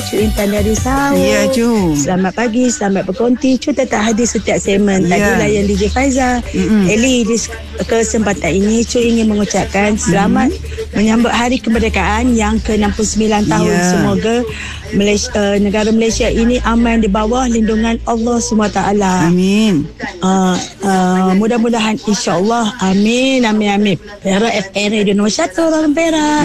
Cuk Intan dari Sarawak. Ya, Cuk. Selamat pagi, selamat berkonti. Cuk tetap hadir setiap segmen. Tadi layan DJ Faizal. Eli, di kesempatan ini Cuk ingin mengucapkan selamat menyambut Hari Kemerdekaan yang ke-69 tahun. Semoga negara Malaysia ini aman di bawah lindungan Allah SWT. Amin. Mudah-mudahan insya-Allah. Amin. Perak FM Radio nombor 1 orang Perak.